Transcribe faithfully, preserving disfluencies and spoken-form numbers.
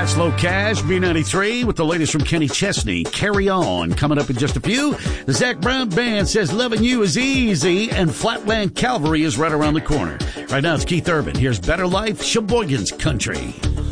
Slow Cash, B ninety-three, with the latest from Kenny Chesney. Carry On, coming up in just a few. The Zac Brown Band says loving you is easy, and Flatland Cavalry is right around the corner. Right now, it's Keith Urban. Here's Better Life, Sheboygan's Country.